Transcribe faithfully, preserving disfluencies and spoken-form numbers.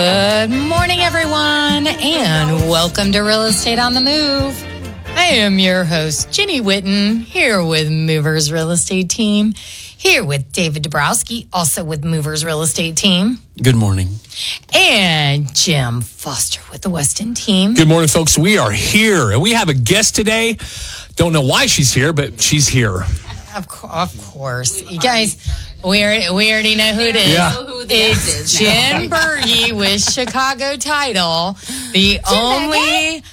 Good morning, everyone, and welcome to Real Estate on the Move. I am your host, Jenny Whitten, here with Movers Real Estate Team, here with David Dabrowski, also with Movers Real Estate Team. Good morning. And Jim Foster with the Weston Team. Good morning, folks. We are here, and we have a guest today. Don't know why she's here, but she's here. Of, co- of course. You guys, we already, we already know who it is. Yeah. It's Jen Berge with Chicago Title, the only